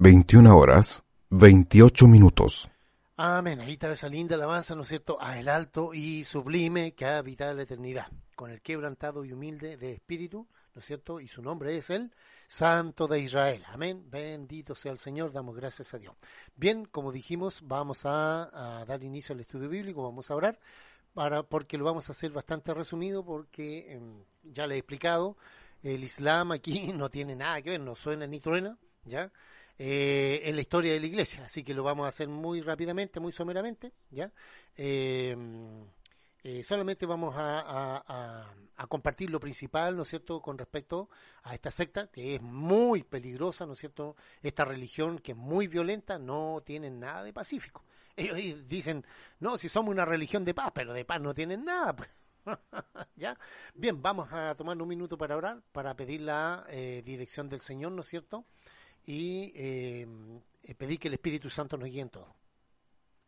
21:28. Amén. Ahí está esa linda alabanza, ¿no es cierto?, a el alto y sublime que habita la eternidad, con el quebrantado y humilde de espíritu, ¿no es cierto? Y su nombre es el Santo de Israel. Amén. Bendito sea el Señor, damos gracias a Dios. Bien, como dijimos, vamos a dar inicio al estudio bíblico, vamos a orar, porque lo vamos a hacer bastante resumido, porque ya le he explicado, el Islam aquí no tiene nada que ver, no suena ni truena, ¿ya? En la historia de la iglesia, así que lo vamos a hacer muy rápidamente, muy someramente, ¿ya? Solamente vamos a compartir lo principal, ¿no es cierto?, con respecto a esta secta, que es muy peligrosa, ¿no es cierto?, esta religión que es muy violenta, no tienen nada de pacífico. Ellos dicen, no, si somos una religión de paz, pero de paz no tienen nada, pues. ¿Ya? Bien, vamos a tomar un minuto para orar, para pedir la dirección del Señor, ¿no es cierto?, y pedir que el Espíritu Santo nos guíe en todo.